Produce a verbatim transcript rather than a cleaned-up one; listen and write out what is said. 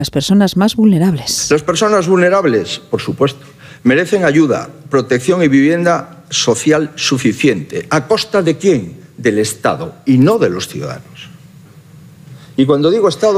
Las personas más vulnerables. Las personas vulnerables, por supuesto, merecen ayuda, protección y vivienda social suficiente. ¿A costa de quién? Del Estado y no de los ciudadanos. Y cuando digo Estado,